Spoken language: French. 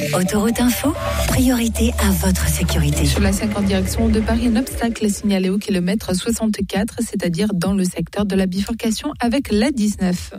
Autoroute Info, priorité à votre sécurité. Sur la 5 en direction de Paris, un obstacle est signalé au kilomètre 64, c'est-à-dire dans le secteur de la bifurcation avec la 19.